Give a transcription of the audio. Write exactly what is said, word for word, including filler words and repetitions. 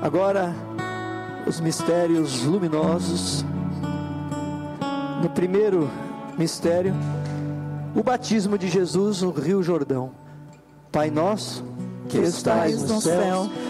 Agora, os mistérios luminosos. No primeiro mistério, o batismo de Jesus no Rio Jordão. Pai nosso, que estais no céu,